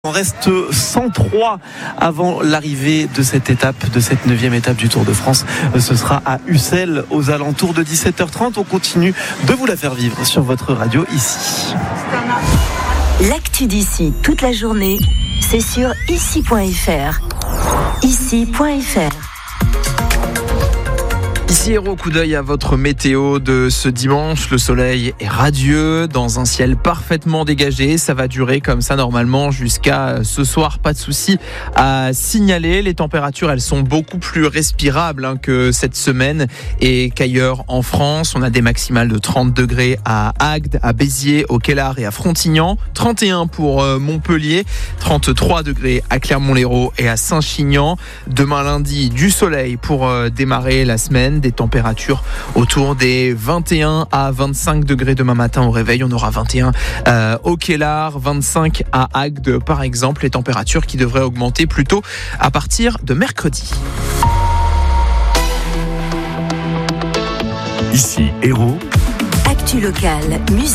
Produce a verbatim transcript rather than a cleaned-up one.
On reste cent trois avant l'arrivée de cette étape, de cette neuvième étape du Tour de France. Ce sera à Ussel aux alentours de dix-sept heures trente. On continue de vous la faire vivre sur votre radio ici. L'actu d'ici toute la journée, c'est sur ici point f r. ici point f r. Ici Héros, coup d'œil à votre météo de ce dimanche. Le soleil est radieux dans un ciel parfaitement dégagé. Ça va durer comme ça normalement jusqu'à ce soir. Pas de souci à signaler. Les températures, elles sont beaucoup plus respirables hein, que cette semaine et qu'ailleurs en France. On a des maximales de trente degrés à Agde, à Béziers, au Kellar et à Frontignan. trente et un pour Montpellier. trente-trois degrés à Clermont-Lérault et à Saint-Chinian. Demain lundi, du soleil pour démarrer la semaine. Des températures autour des vingt et un à vingt-cinq degrés demain matin au réveil. On aura vingt et un euh, au Kellar, vingt-cinq à Agde par exemple. Les températures qui devraient augmenter plutôt à partir de mercredi. Ici Héros. Actu locale, musique.